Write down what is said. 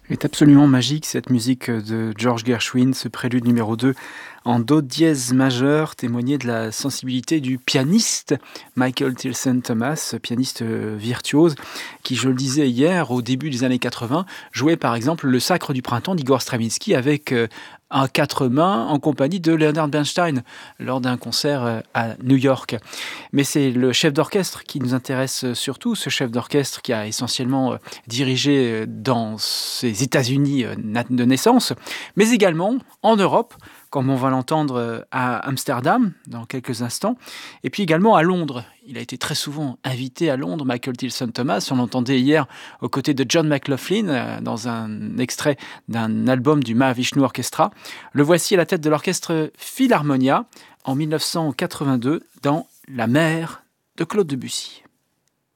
est absolument magique cette musique de George Gershwin, ce prélude numéro 2 en do dièse majeur, témoignait de la sensibilité du pianiste Michael Tilson Thomas, pianiste virtuose, qui, je le disais hier, au début des années 80, jouait par exemple le Sacre du printemps d'Igor Stravinsky avec à quatre mains en compagnie de Leonard Bernstein lors d'un concert à New York. Mais c'est le chef d'orchestre qui nous intéresse surtout, ce chef d'orchestre qui a essentiellement dirigé dans ces États-Unis de naissance, mais également en Europe, comme on va l'entendre à Amsterdam dans quelques instants, et puis également à Londres. Il a été très souvent invité à Londres, Michael Tilson Thomas. On l'entendait hier aux côtés de John McLaughlin dans un extrait d'un album du Mahavishnu Orchestra. Le voici à la tête de l'orchestre Philharmonia en 1982 dans La mer de Claude Debussy.